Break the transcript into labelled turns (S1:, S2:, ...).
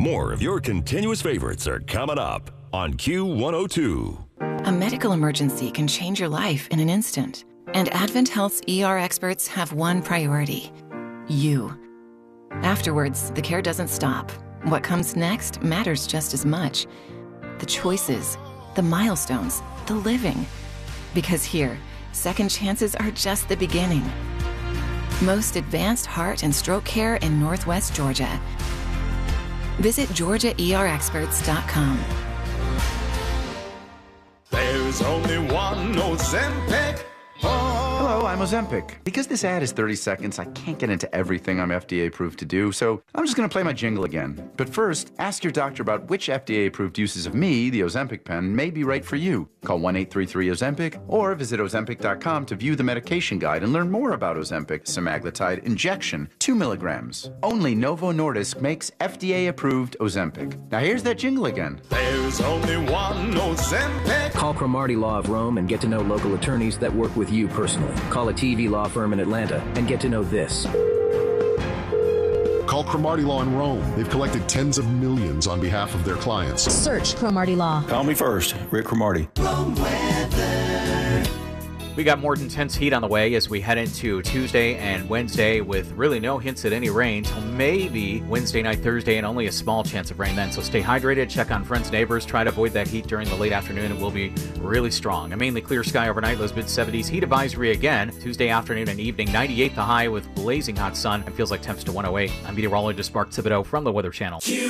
S1: More of your continuous favorites are coming up on Q102.
S2: A medical emergency can change your life in an instant. And Advent Health's ER experts have one priority: you. Afterwards, the care doesn't stop. What comes next matters just as much. The choices, the milestones, the living. Because here, second chances are just the beginning. Most advanced heart and stroke care in Northwest Georgia. Visit GeorgiaERexperts.com.
S3: There's only one Ozempic.
S4: Hello, I'm Ozempic. Because this ad is 30 seconds, I can't get into everything I'm FDA approved to do, so I'm just going to play my jingle again. But first, ask your doctor about which FDA approved uses of me, the Ozempic pen, may be right for you. Call 1-833-OZEMPIC or visit Ozempic.com to view the medication guide and learn more about Ozempic semaglutide injection, 2 milligrams. Only Novo Nordisk makes FDA approved Ozempic. Now here's that jingle again.
S3: There's only one Ozempic.
S5: Call Cromartie Law of Rome and get to know local attorneys that work with you personally. Call a TV law firm in Atlanta and get to know this.
S6: Call Cromartie Law in Rome. They've collected tens of millions on behalf of their clients.
S7: Search Cromartie Law.
S8: Call me first, Rick Cromartie.
S9: We got more intense heat on the way as we head into Tuesday and Wednesday with really no hints at any rain till maybe Wednesday night, Thursday, and only a small chance of rain then. So stay hydrated, check on friends, neighbors, try to avoid that heat during the late afternoon. It will be really strong. A mainly clear sky overnight, lows mid-70s. Heat advisory again Tuesday afternoon and evening. 98 the high with blazing hot sun. It feels like temps to 108. I'm meteorologist Mark Thibodeau from the Weather Channel.